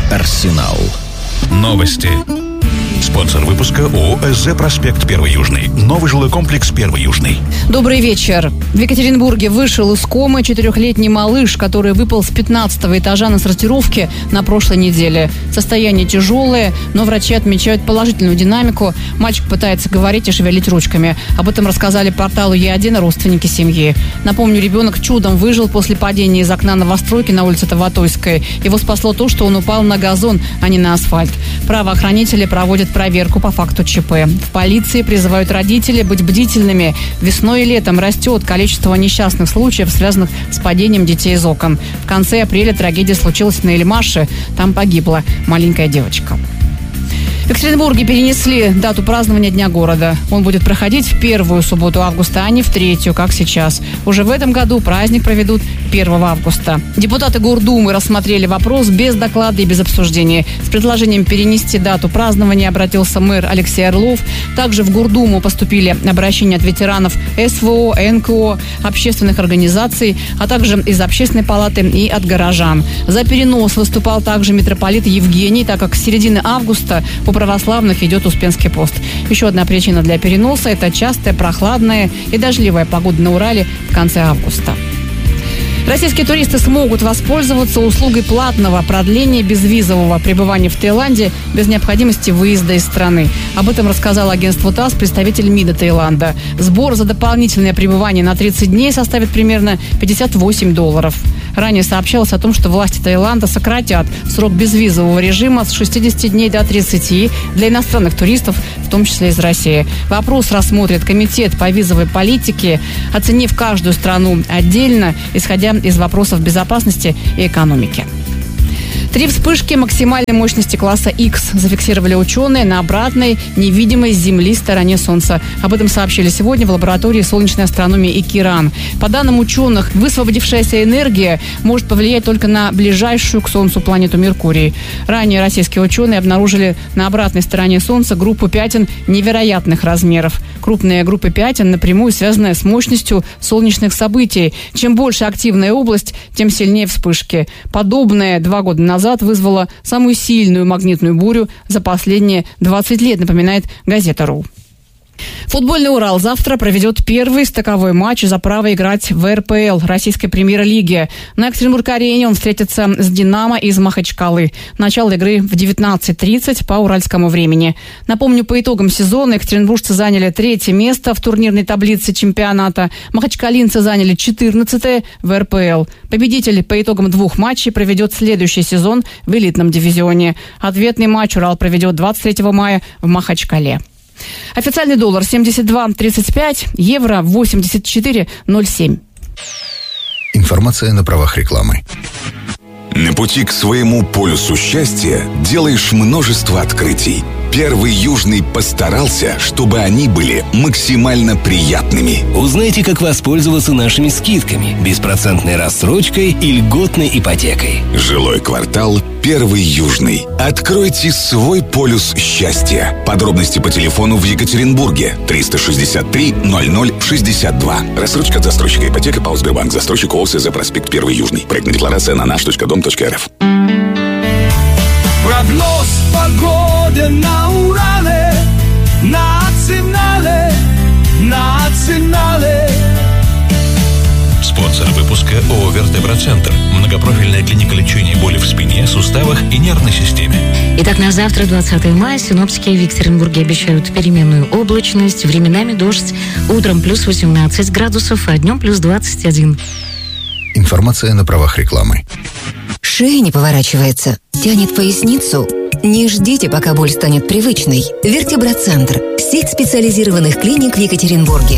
Арсенал. Новости. Спонсор выпуска ООО «СЗ Проспект Первый Южный». Новый жилой комплекс Первый Южный. Добрый вечер. В Екатеринбурге вышел из комы 4-летний малыш, который выпал с 15-го этажа на сортировке на прошлой неделе. Состояние тяжелое, но врачи отмечают положительную динамику. Мальчик пытается говорить и шевелить ручками. Об этом рассказали порталу Е1 родственники семьи. Напомню, ребенок чудом выжил после падения из окна новостройки на улице Таватойской. Его спасло то, что он упал на газон, а не на асфальт. Правоохранители проводят проверку по факту ЧП. В полиции призывают родителей быть бдительными. Весной и летом растет количество несчастных случаев, связанных с падением детей из окон. В конце апреля трагедия случилась на Эльмаше. Там погибла маленькая девочка. В Екатеринбурге перенесли дату празднования Дня города. Он будет проходить в первую субботу августа, а не в третью, как сейчас. Уже в этом году праздник проведут 1 августа. Депутаты Гордумы рассмотрели вопрос без доклада и без обсуждения. С предложением перенести дату празднования обратился мэр Алексей Орлов. Также в Гордуму поступили обращения от ветеранов СВО, НКО, общественных организаций, а также из Общественной палаты и от горожан. За перенос выступал также митрополит Евгений, так как с середины августа у православных идет Успенский пост. Еще одна причина для переноса – это частая прохладная и дождливая погода на Урале в конце августа. Российские туристы смогут воспользоваться услугой платного продления безвизового пребывания в Таиланде без необходимости выезда из страны. Об этом рассказал агентству ТАСС представитель МИДа Таиланда. Сбор за дополнительное пребывание на 30 дней составит примерно $58. Ранее сообщалось о том, что власти Таиланда сократят срок безвизового режима с 60 дней до 30 для иностранных туристов, в том числе из России. Вопрос рассмотрит комитет по визовой политике, оценив каждую страну отдельно, исходя из вопросов безопасности и экономики. 3 вспышки максимальной мощности класса X зафиксировали ученые на обратной, невидимой с Земли стороне Солнца. Об этом сообщили сегодня в лаборатории солнечной астрономии ИКИРАН. По данным ученых, высвободившаяся энергия может повлиять только на ближайшую к Солнцу планету Меркурий. Ранее российские ученые обнаружили на обратной стороне Солнца группу пятен невероятных размеров. Крупные группы пятен напрямую связаны с мощностью солнечных событий. Чем больше активная область, тем сильнее вспышки. Подобное 2 года назад вызвала самую сильную магнитную бурю за последние 20 лет, напоминает газета.ру. Футбольный «Урал» завтра проведет первый стыковой матч за право играть в РПЛ российской премьер-лиги. На Екатеринбург-арене он встретится с «Динамо» из Махачкалы. Начало игры в 19:30 по уральскому времени. Напомню, по итогам сезона екатеринбуржцы заняли 3-е место в турнирной таблице чемпионата. Махачкалинцы заняли 14-е в РПЛ. Победитель по итогам 2 матчей проведет следующий сезон в элитном дивизионе. Ответный матч «Урал» проведет 23 мая в Махачкале. Официальный доллар 72.35, евро 84.07. Информация на правах рекламы. На пути к своему полюсу счастья делаешь множество открытий. Первый Южный постарался, чтобы они были максимально приятными. Узнайте, как воспользоваться нашими скидками, беспроцентной рассрочкой и льготной ипотекой. Жилой квартал Первый Южный. Откройте свой полюс счастья. Подробности по телефону в Екатеринбурге 363 0062. Рассрочка от застройщика ипотека ПАО Сбербанк. Застройщик ООО «СЗ Проспект Первый Южный». Проектная декларация на наш.дом.рф. Прогноз погоды на Урале, национале. Спонсор выпуска ООО «Вертеброцентр». Многопрофильная клиника лечения боли в спине, суставах и нервной системе. Итак, на завтра, 20 мая, синоптики в Екатеринбурге обещают переменную облачность, временами дождь, утром плюс 18 градусов, а днем плюс 21. Информация на правах рекламы. Шея не поворачивается, тянет поясницу. Не ждите, пока боль станет привычной. Вертеброцентр. Сеть специализированных клиник в Екатеринбурге.